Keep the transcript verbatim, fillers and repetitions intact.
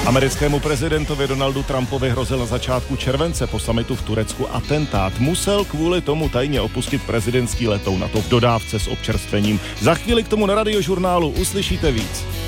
Americkému prezidentovi Donaldu Trumpovi hrozil na začátku července po summitu v Turecku atentát. Musel kvůli tomu tajně opustit prezidentský letoun, na to v dodávce s občerstvením. Za chvíli k tomu na Radiožurnálu uslyšíte víc.